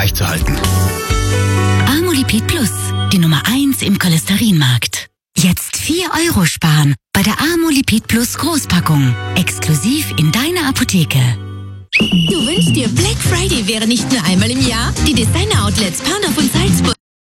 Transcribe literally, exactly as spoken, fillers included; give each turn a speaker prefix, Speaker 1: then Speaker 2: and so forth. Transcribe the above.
Speaker 1: aufrechtzuerhalten.
Speaker 2: Amolipid Plus, die Nummer eins im Cholesterinmarkt. Jetzt vier Euro sparen bei der Amolipid Plus Großpackung. Exklusiv in deiner Apotheke.
Speaker 3: Du wünschst dir, Black Friday wäre nicht nur einmal im Jahr? Die Designer-Outlets Panhof und Salzburg